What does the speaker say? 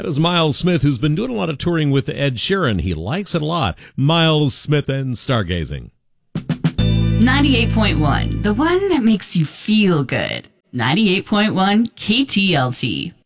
That is Miles Smith, who's been doing a lot of touring with Ed Sheeran. He likes it a lot. Miles Smith and Stargazing. 98.1, the one that makes you feel good. 98.1 KTLT.